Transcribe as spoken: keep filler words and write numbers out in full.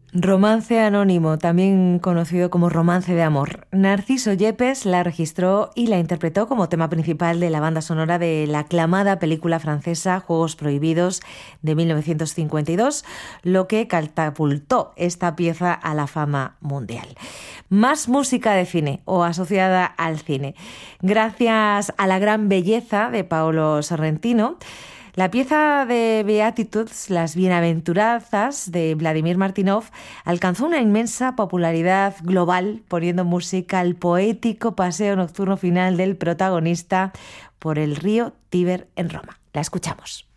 Romance anónimo, también conocido como Romance de amor. Narciso Yepes la registró y la interpretó como tema principal de la banda sonora de la aclamada película francesa Juegos Prohibidos de mil novecientos cincuenta y dos, lo que catapultó esta pieza a la fama mundial. Más música de cine o asociada al cine. Gracias a la gran belleza de Paolo Sorrentino, la pieza de Beatitudes, Las Bienaventuranzas, de Vladimir Martínov, alcanzó una inmensa popularidad global, poniendo música al poético paseo nocturno final del protagonista por el río Tíber en Roma. La escuchamos.